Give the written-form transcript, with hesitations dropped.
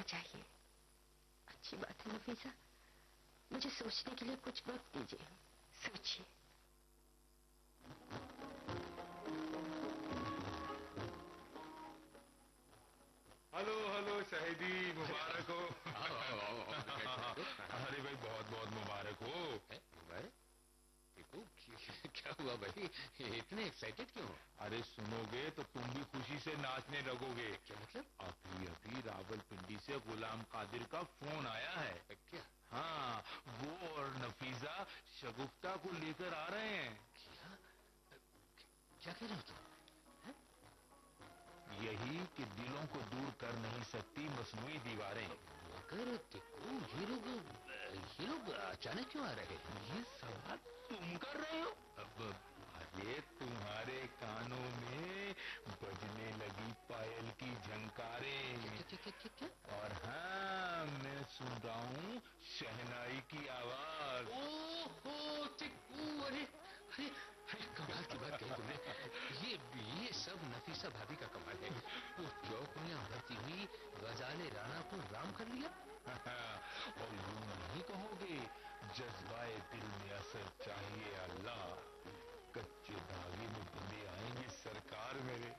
चाहिए। अच्छी बात है नफीसा, मुझे सोचने के लिए कुछ वक्त दीजिए। सोचिए। हेलो हेलो शाहिदी, मुबारक हो। अरे भाई बहुत बहुत मुबारक हो। मुबारक? क्या हुआ भाई, इतने एक्साइटेड क्यों? अरे सुनोगे तो तुम भी खुशी से नाचने लगोगे। क्या मतलब? अभी अभी रावलपिंडी से गुलाम कादिर का फोन आया है। क्या? हाँ, वो और नफीसा शगुफ्ता को लेकर आ रहे हैं। क्या क्या कह रहे हो तुम? यही कि दिलों को दूर कर नहीं सकती मसनूई दीवारें। मगर टिक्कू, ये लोग अचानक क्यों आ रहे हैं? ये सवाल तुम कर रहे हो? अब अरे तुम्हारे कानों में बजने लगी पायल की झंकारें। क्या? और हाँ, मैं सुन रहा हूँ शहनाई की आवाज। ओहो टिक्कू, अरे अरे अरे कमाल की बात कही तुमने। ये सब नफीसा भाभी का कमाल है। वो चौक में उभरती हुई गजाले राणा को राम कर लिया। और यूं नहीं कहोगे, जज्बाए दिल में असर चाहिए अल्लाह, कच्चे धागे में बंधे आएंगे सरकार मेरे।